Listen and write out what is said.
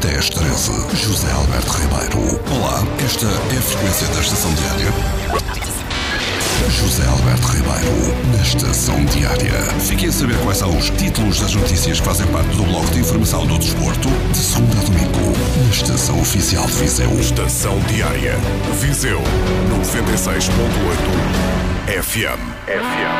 1013. José Alberto Ribeiro. Olá, esta é a frequência da Estação Diária. José Alberto Ribeiro, na Estação Diária. Fiquem a saber quais são os títulos das notícias que fazem parte do bloco de informação do desporto, de segunda a domingo, na Estação Oficial de Viseu. Estação Diária. Viseu 96.8 FM.